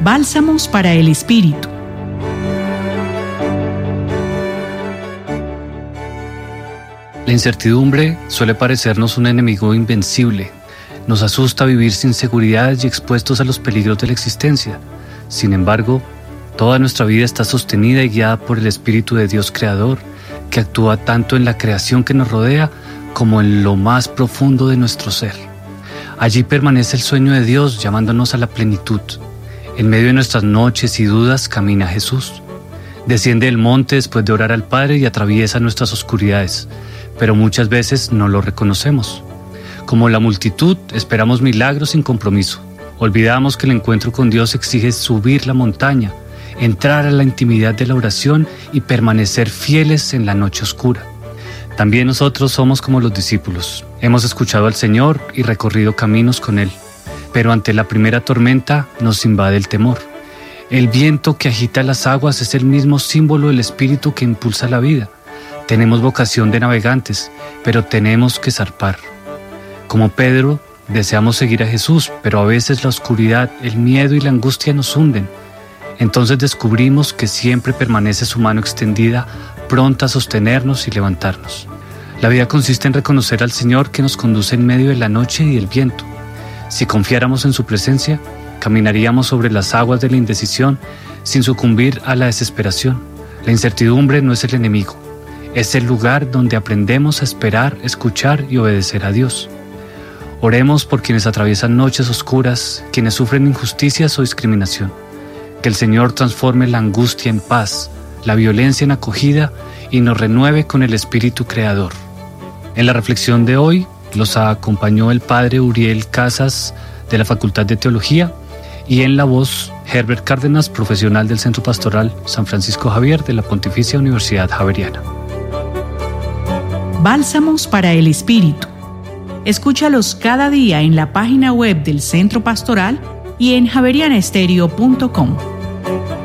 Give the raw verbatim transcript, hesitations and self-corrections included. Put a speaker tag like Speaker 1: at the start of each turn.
Speaker 1: Bálsamos para el Espíritu.
Speaker 2: La incertidumbre suele parecernos un enemigo invencible. Nos asusta vivir sin seguridad y expuestos a los peligros de la existencia. Sin embargo, toda nuestra vida está sostenida y guiada por el Espíritu de Dios Creador, que actúa tanto en la creación que nos rodea como en lo más profundo de nuestro ser. Allí permanece el sueño de Dios llamándonos a la plenitud. En medio de nuestras noches y dudas camina Jesús. Desciende del monte después de orar al Padre y atraviesa nuestras oscuridades, pero muchas veces no lo reconocemos. Como la multitud, esperamos milagros sin compromiso. Olvidamos que el encuentro con Dios exige subir la montaña, entrar a la intimidad de la oración y permanecer fieles en la noche oscura. También nosotros somos como los discípulos. Hemos escuchado al Señor y recorrido caminos con Él, pero ante la primera tormenta nos invade el temor. El viento que agita las aguas es el mismo símbolo del Espíritu que impulsa la vida. Tenemos vocación de navegantes, pero tenemos que zarpar. Como Pedro, deseamos seguir a Jesús, pero a veces la oscuridad, el miedo y la angustia nos hunden. Entonces descubrimos que siempre permanece su mano extendida, pronta a sostenernos y levantarnos. La vida consiste en reconocer al Señor que nos conduce en medio de la noche y el viento. Si confiáramos en su presencia, caminaríamos sobre las aguas de la indecisión sin sucumbir a la desesperación. La incertidumbre no es el enemigo, es el lugar donde aprendemos a esperar, escuchar y obedecer a Dios. Oremos por quienes atraviesan noches oscuras, quienes sufren injusticias o discriminación. Que el Señor transforme la angustia en paz, la violencia en acogida y nos renueve con el Espíritu Creador. En la reflexión de hoy los acompañó el Padre Uriel Casas de la Facultad de Teología y en la voz Herbert Cárdenas, profesional del Centro Pastoral San Francisco Javier de la Pontificia Universidad Javeriana.
Speaker 1: Bálsamos para el Espíritu. Escúchalos cada día en la página web del Centro Pastoral y en javeriana estéreo punto com.